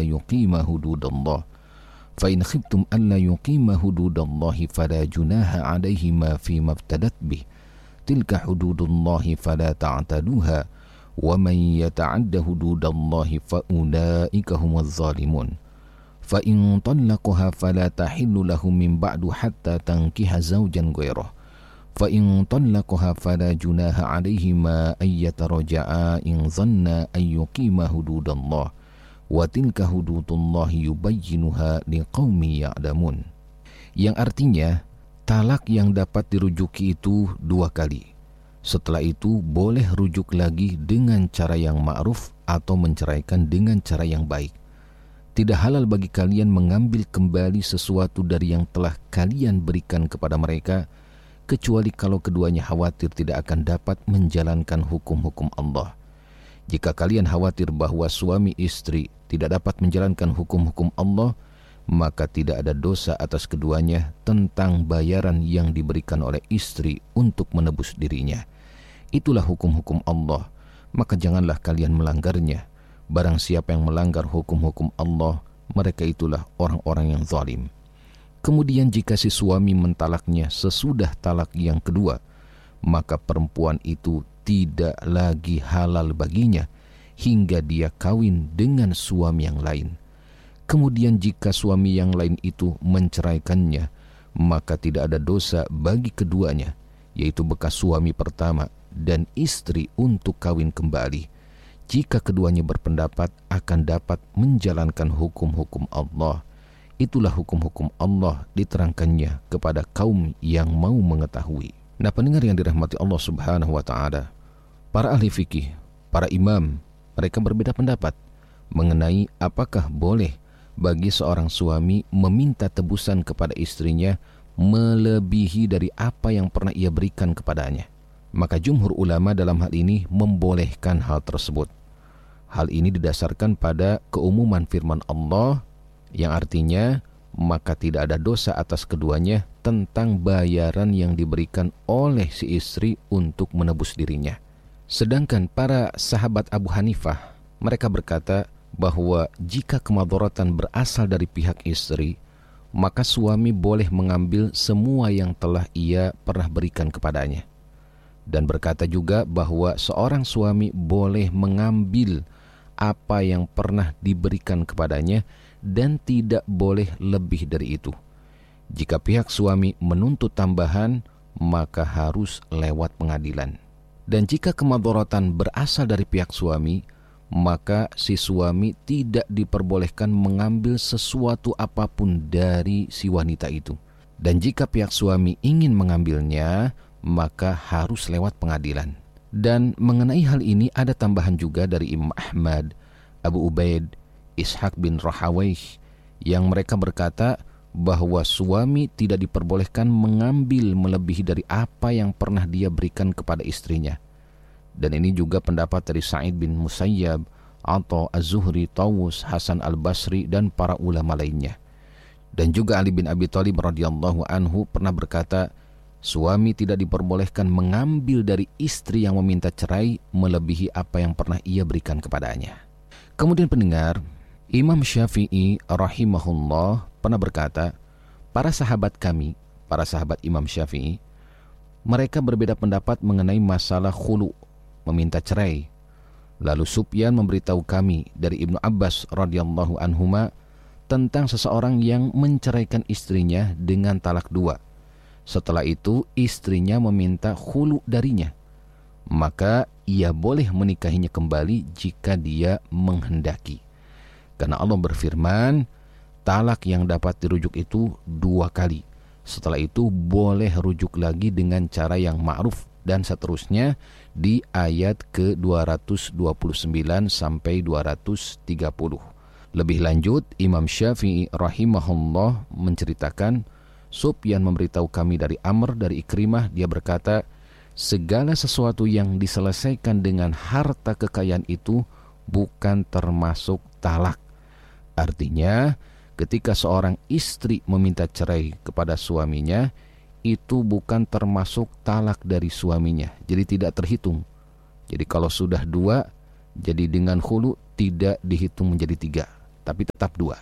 ألا يقيم حدود الله فإن خفتم ألا يقيم حدود الله فلا جناح عليهما فيما افتدت به تلك حدود الله فلا تعتدوها ومن يتعد حدود الله فأولئك هم الظالمون فإن طلقها فلا تحل له من بعد حتى تنكح زوجا غيره فإن طلقها فلا جناح عليهما أن يتراجعا إن ظنا أن يقيما حدود الله وتلك حدود الله يبينها لقوم يعلمون. Yang artinya talak yang dapat dirujuki itu 2 kali. Setelah itu boleh rujuk lagi dengan cara yang ma'ruf atau menceraikan dengan cara yang baik. Tidak halal bagi kalian mengambil kembali sesuatu dari yang telah kalian berikan kepada mereka, kecuali kalau keduanya khawatir tidak akan dapat menjalankan hukum-hukum Allah. Jika kalian khawatir bahwa suami istri tidak dapat menjalankan hukum-hukum Allah, maka tidak ada dosa atas keduanya tentang bayaran yang diberikan oleh istri untuk menebus dirinya. Itulah hukum-hukum Allah, maka janganlah kalian melanggarnya. Barang siapa yang melanggar hukum-hukum Allah, mereka itulah orang-orang yang zalim. Kemudian jika si suami mentalaknya sesudah talak yang kedua, maka perempuan itu tidak lagi halal baginya hingga dia kawin dengan suami yang lain. Kemudian jika suami yang lain itu menceraikannya, maka tidak ada dosa bagi keduanya, yaitu bekas suami pertama dan istri untuk kawin kembali, jika keduanya berpendapat akan dapat menjalankan hukum-hukum Allah. Itulah hukum-hukum Allah diterangkannya kepada kaum yang mau mengetahui. Nah, pendengar yang dirahmati Allah Subhanahu wa Ta'ala, para ahli fikih, para imam, mereka berbeda pendapat mengenai apakah boleh bagi seorang suami meminta tebusan kepada istrinya melebihi dari apa yang pernah ia berikan kepadanya. Maka jumhur ulama dalam hal ini membolehkan hal tersebut. Hal ini didasarkan pada keumuman firman Allah yang artinya maka tidak ada dosa atas keduanya tentang bayaran yang diberikan oleh si istri untuk menebus dirinya. Sedangkan para sahabat Abu Hanifah, mereka berkata bahwa jika kemadharatan berasal dari pihak istri, maka suami boleh mengambil semua yang telah ia pernah berikan kepadanya. Dan berkata juga bahwa seorang suami boleh mengambil apa yang pernah diberikan kepadanya dan tidak boleh lebih dari itu. Jika pihak suami menuntut tambahan, maka harus lewat pengadilan. Dan jika kemadharatan berasal dari pihak suami, maka si suami tidak diperbolehkan mengambil sesuatu apapun dari si wanita itu. Dan jika pihak suami ingin mengambilnya, maka harus lewat pengadilan. Dan mengenai hal ini ada tambahan juga dari Imam Ahmad, Abu Ubaid, Ishaq bin Rahawayh, yang mereka berkata bahwa suami tidak diperbolehkan mengambil melebihi dari apa yang pernah dia berikan kepada istrinya. Dan ini juga pendapat dari Sa'id bin Musayyab, atau Az-Zuhri, Tawus, Hasan Al-Basri, dan para ulama lainnya. Dan juga Ali bin Abi Thalib radhiyallahu anhu pernah berkata, suami tidak diperbolehkan mengambil dari istri yang meminta cerai melebihi apa yang pernah ia berikan kepadanya. Kemudian pendengar, Imam Syafi'i rahimahullah pernah berkata, para sahabat kami, para sahabat Imam Syafi'i, mereka berbeda pendapat mengenai masalah khulu, meminta cerai. Lalu Sufyan memberitahu kami dari Ibnu Abbas radhiyallahu anhuma tentang seseorang yang menceraikan istrinya dengan talak 2. Setelah itu istrinya meminta khulu darinya, maka ia boleh menikahinya kembali jika dia menghendaki. Karena Allah berfirman, talak yang dapat dirujuk itu 2 kali. Setelah itu boleh rujuk lagi dengan cara yang ma'ruf, dan seterusnya di ayat ke-229 sampai 230. Lebih lanjut, Imam Syafi'i rahimahullah menceritakan, Sufyan memberitahu kami dari Amr dari Ikrimah, dia berkata, segala sesuatu yang diselesaikan dengan harta kekayaan itu bukan termasuk talak. Artinya, ketika seorang istri meminta cerai kepada suaminya, itu bukan termasuk talak dari suaminya, jadi tidak terhitung. Jadi kalau sudah 2, jadi dengan khulu tidak dihitung menjadi 3. tapi tetap 2.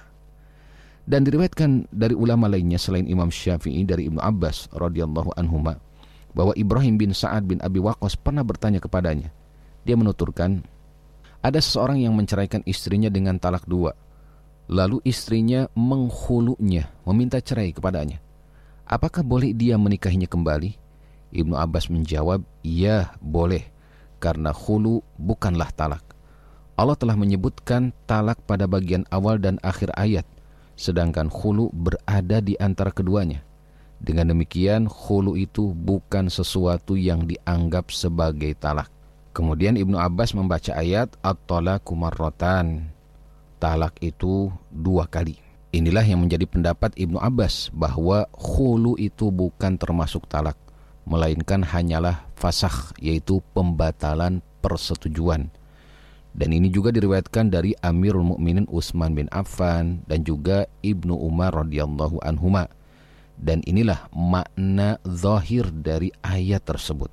Dan diriwayatkan dari ulama lainnya selain Imam Syafi'i dari Ibnu Abbas radhiyallahu anhuma bahwa Ibrahim bin Sa'ad bin Abi Waqqas pernah bertanya kepadanya. Dia menuturkan, ada seseorang yang menceraikan istrinya dengan talak 2. Lalu istrinya menghulunya, meminta cerai kepadanya. Apakah boleh dia menikahinya kembali? Ibnu Abbas menjawab, ya boleh, karena khulu bukanlah talak. Allah telah menyebutkan talak pada bagian awal dan akhir ayat, sedangkan khulu berada di antara keduanya. Dengan demikian, khulu itu bukan sesuatu yang dianggap sebagai talak. Kemudian Ibnu Abbas membaca ayat at-talaqu marratan. Talak itu 2 kali. Inilah yang menjadi pendapat Ibnu Abbas bahwa khulu itu bukan termasuk talak, melainkan hanyalah fasakh, yaitu pembatalan persetujuan. Dan ini juga diriwayatkan dari Amirul Mukminin Utsman bin Affan dan juga Ibnu Umar radhiyallahu anhuma. Dan inilah makna zahir dari ayat tersebut.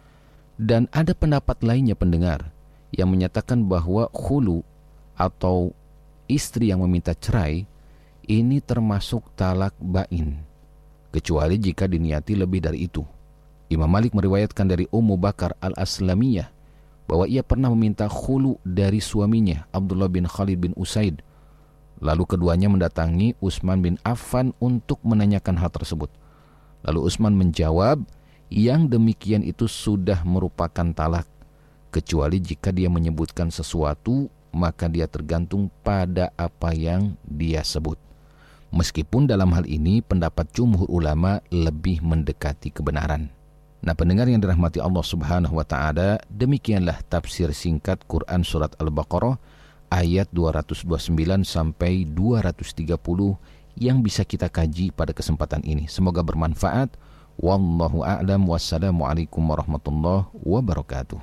Dan ada pendapat lainnya pendengar yang menyatakan bahwa khulu atau istri yang meminta cerai ini termasuk talak bain, kecuali jika diniati lebih dari itu. Imam Malik meriwayatkan dari Ummu Bakar al-Aslamiyah bahwa ia pernah meminta khulu dari suaminya Abdullah bin Khalid bin Usaid. Lalu keduanya mendatangi Utsman bin Affan untuk menanyakan hal tersebut. Lalu Utsman menjawab, yang demikian itu sudah merupakan talak, kecuali jika dia menyebutkan sesuatu, maka dia tergantung pada apa yang dia sebut. Meskipun dalam hal ini pendapat jumhur ulama lebih mendekati kebenaran. Nah, pendengar yang dirahmati Allah Subhanahu wa taala, demikianlah tafsir singkat Quran surat Al-Baqarah ayat 229 sampai 230 yang bisa kita kaji pada kesempatan ini. Semoga bermanfaat. Wallahu a'lam. Wassalamualaikum warahmatullahi wabarakatuh.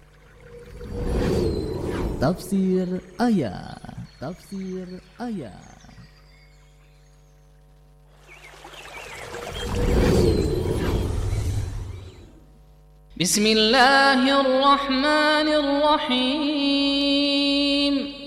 Tafsir ayat. Tafsir ayat. Bismillahirrahmanirrahim.